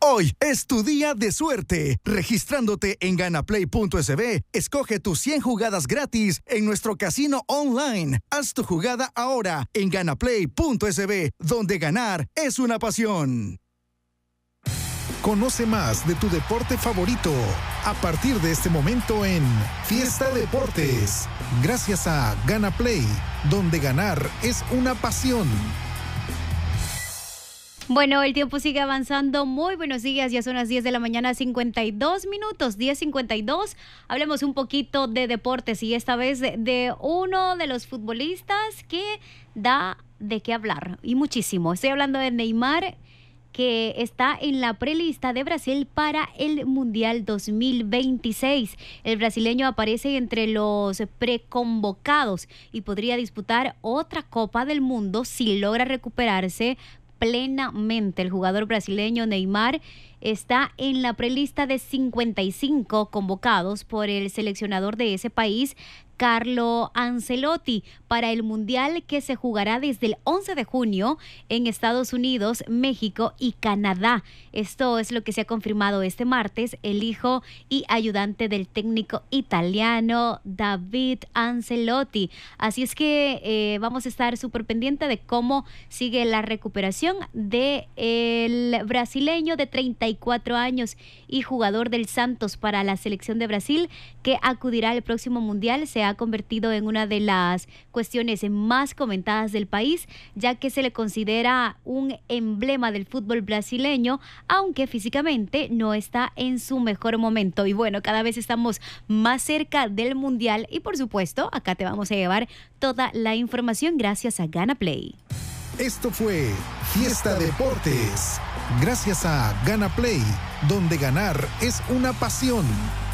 Hoy es tu día de suerte. Registrándote en ganaplay.sb, escoge tus 100 jugadas gratis en nuestro casino online. Haz tu jugada ahora en ganaplay.sb, donde ganar es una pasión. Conoce más de tu deporte favorito a partir de este momento en Fiesta Deportes, gracias a Ganaplay, donde ganar es una pasión. Bueno, el tiempo sigue avanzando. Muy buenos días, ya son las 10 de la mañana, 52 minutos, 10:52. Hablemos un poquito de deportes y esta vez de uno de los futbolistas que da de qué hablar y muchísimo. Estoy hablando de Neymar, que está en la prelista de Brasil para el Mundial 2026. El brasileño aparece entre los preconvocados y podría disputar otra Copa del Mundo si logra recuperarse plenamente. El jugador brasileño Neymar está en la prelista de 55 convocados por el seleccionador de ese país, Carlo Ancelotti, para el Mundial que se jugará desde el 11 de junio en Estados Unidos, México y Canadá. Esto es lo que se ha confirmado este martes el hijo y ayudante del técnico italiano David Ancelotti. Así es que vamos a estar súper pendiente de cómo sigue la recuperación del brasileño de 34 años y jugador del Santos para la selección de Brasil, que acudirá al próximo Mundial. Se ha convertido en una de las cuestiones más comentadas del país, ya que se le considera un emblema del fútbol brasileño, aunque físicamente no está en su mejor momento. Y bueno, cada vez estamos más cerca del Mundial y por supuesto, acá te vamos a llevar toda la información gracias a Ganaplay. Esto fue Fiesta Deportes, gracias a Ganaplay, donde ganar es una pasión.